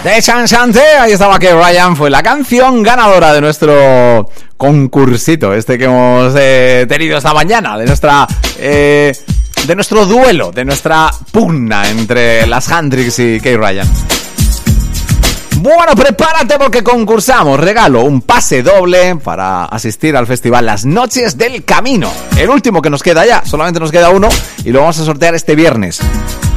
de Chanchante. Ahí estaba Kay Ryan, fue la canción ganadora de nuestro concursito que hemos tenido esta mañana, de nuestro duelo, de nuestra pugna entre las Handrix y Kay Ryan. Bueno, prepárate porque concursamos. Regalo un pase doble para asistir al festival Las Noches del Camino. El último que nos queda ya, solamente nos queda uno y lo vamos a sortear este viernes.